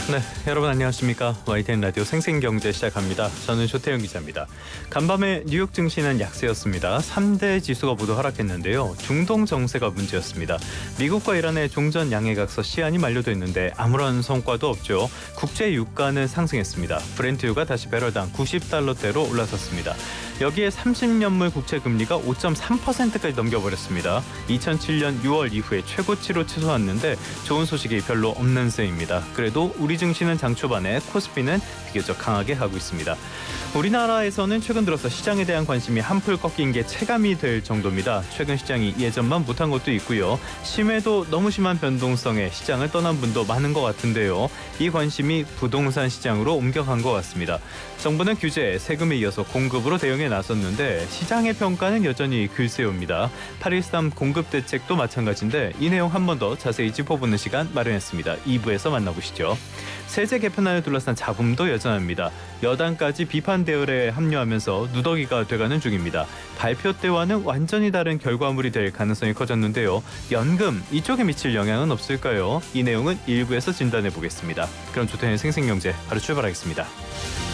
네, 여러분 안녕하십니까? YTN 라디오 생생경제 시작합니다. 저는 조태영 기자입니다. 간밤에 뉴욕 증시는 약세였습니다. 3대 지수가 모두 하락했는데요. 중동 정세가 문제였습니다. 미국과 이란의 종전 양해각서 시한이 만료됐는데 아무런 성과도 없죠. 국제 유가는 상승했습니다. 브렌트유가 다시 배럴당 90달러대로 올라섰습니다. 여기에 30년물 국채 금리가 5.3%까지 넘겨버렸습니다. 2007년 6월 이후에 최고치로 치솟았는데 좋은 소식이 별로 없는 셈입니다. 그래도 우리 증시는 장 초반에 코스피는 비교적 강하게 하고 있습니다. 우리나라에서는 최근 들어서 시장에 대한 관심이 한풀 꺾인 게 체감이 될 정도입니다. 최근 시장이 예전만 못한 것도 있고요. 심해도 너무 심한 변동성에 시장을 떠난 분도 많은 것 같은데요. 이 관심이 부동산 시장으로 옮겨간 것 같습니다. 정부는 규제, 세금에 이어서 공급으로 대응에 나섰는데 시장의 평가는 여전히 글쎄요입니다. 8.13 공급 대책도 마찬가지인데 이 내용 한 번 더 자세히 짚어보는 시간 마련했습니다. 2부에서 만나보시죠. 세제 개편안을 둘러싼 잡음도 여전합니다. 여당까지 비판 대열에 합류하면서 누더기가 돼가는 중입니다. 발표 때와는 완전히 다른 결과물이 될 가능성이 커졌는데요. 연금, 이쪽에 미칠 영향은 없을까요? 이 내용은 1부에서 진단해 보겠습니다. 그럼 조태현의 생생경제 바로 출발하겠습니다.